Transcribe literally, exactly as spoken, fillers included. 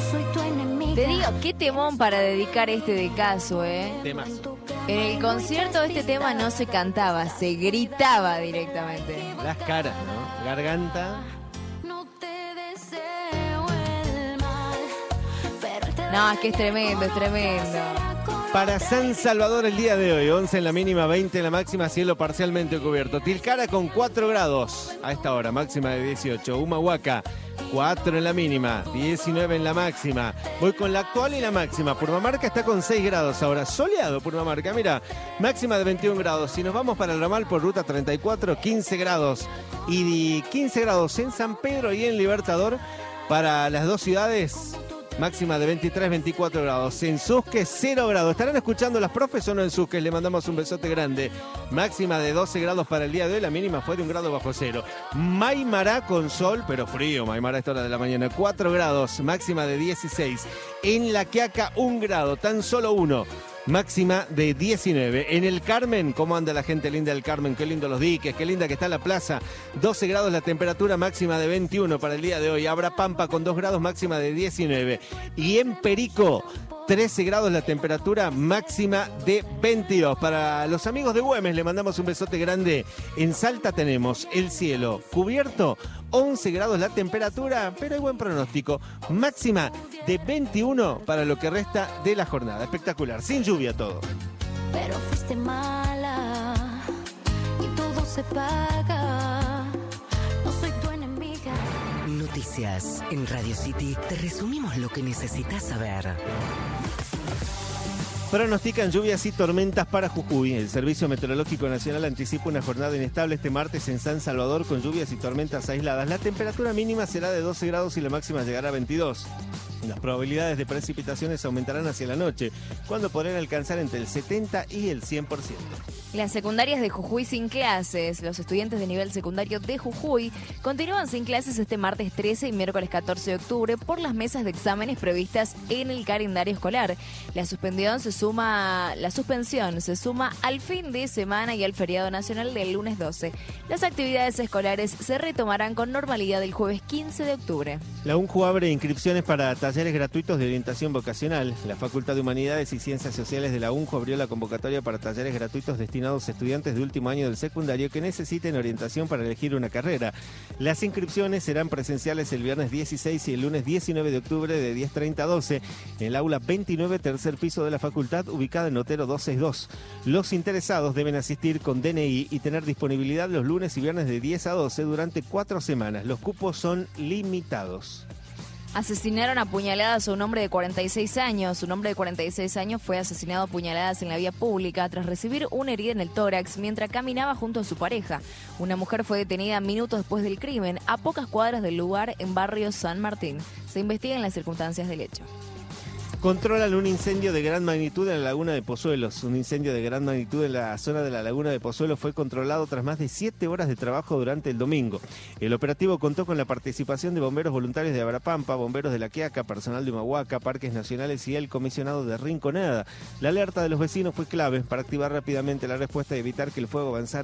Te digo, qué temón para dedicar este de caso, ¿eh? Temas. En el concierto este tema no se cantaba, se gritaba directamente. Las caras, ¿no? Garganta. No, es que es tremendo, es tremendo. Para San Salvador el día de hoy, once en la mínima, veinte en la máxima, cielo parcialmente cubierto. Tilcara con cuatro grados a esta hora, máxima de dieciocho. Humahuaca, cuatro en la mínima, diecinueve en la máxima. Voy con la actual y la máxima. Purmamarca está con seis grados ahora, soleado Purmamarca, mira, máxima de veintiún grados. Si nos vamos para el ramal por ruta treinta y cuatro, quince grados. Y quince grados en San Pedro y en Libertador para las dos ciudades. Máxima de veintitrés, veinticuatro grados. En Susque, cero grados. ¿Estarán escuchando las profes o no en Susque? Le mandamos un besote grande. Máxima de doce grados para el día de hoy. La mínima fue de un grado bajo cero. Maimará con sol, pero frío. Maimará a esta hora de la mañana. cuatro grados. Máxima de dieciséis. En La Quiaca, un grado. Tan solo uno. Máxima de diecinueve. En el Carmen, ¿cómo anda la gente linda del Carmen? Qué lindo los diques, qué linda que está la plaza. doce grados la temperatura, máxima de veintiuno para el día de hoy. Abra Pampa con dos grados, máxima de diecinueve. Y en Perico, trece grados la temperatura, máxima de veintidós. Para los amigos de Güemes le mandamos un besote grande. En Salta tenemos el cielo cubierto, once grados la temperatura, pero hay buen pronóstico. Máxima de veintiuno para lo que resta de la jornada. Espectacular, sin lluvia todo. Pero fuiste mala y todo se paga. No soy tu enemiga. Noticias en Radio City. Te resumimos lo que necesitas saber. Pronostican lluvias y tormentas para Jujuy. El Servicio Meteorológico Nacional anticipa una jornada inestable este martes en San Salvador con lluvias y tormentas aisladas. La temperatura mínima será de doce grados y la máxima llegará a veintidós. Las probabilidades de precipitaciones aumentarán hacia la noche, cuando podrán alcanzar entre el setenta y el cien por ciento. Las secundarias de Jujuy sin clases. Los estudiantes de nivel secundario de Jujuy continúan sin clases este martes trece y miércoles catorce de octubre por las mesas de exámenes previstas en el calendario escolar. La suspensión se suma, la suspensión se suma al fin de semana y al feriado nacional del lunes doce. Las actividades escolares se retomarán con normalidad el jueves quince de octubre. La UNJU abre inscripciones para talleres gratuitos de orientación vocacional. La Facultad de Humanidades y Ciencias Sociales de la UNJU abrió la convocatoria para talleres gratuitos destinados a estudiantes de último año del secundario que necesiten orientación para elegir una carrera. Las inscripciones serán presenciales el viernes dieciséis y el lunes diecinueve de octubre de diez treinta a doce en el aula veintinueve, tercer piso de la facultad, ubicada en Otero doscientos sesenta y dos. Los interesados deben asistir con D N I y tener disponibilidad los lunes y viernes de diez a doce durante cuatro semanas. Los cupos son limitados. Asesinaron a puñaladas a un hombre de cuarenta y seis años. Un hombre de cuarenta y seis años fue asesinado a puñaladas en la vía pública tras recibir una herida en el tórax mientras caminaba junto a su pareja. Una mujer fue detenida minutos después del crimen a pocas cuadras del lugar en barrio San Martín. Se investigan las circunstancias del hecho. Controlan un incendio de gran magnitud en la laguna de Pozuelos. Un incendio de gran magnitud en la zona de la laguna de Pozuelos fue controlado tras más de siete horas de trabajo durante el domingo. El operativo contó con la participación de bomberos voluntarios de Abrapampa, bomberos de La Quiaca, personal de Humahuaca, Parques Nacionales y el comisionado de Rinconada. La alerta de los vecinos fue clave para activar rápidamente la respuesta y evitar que el fuego avanzara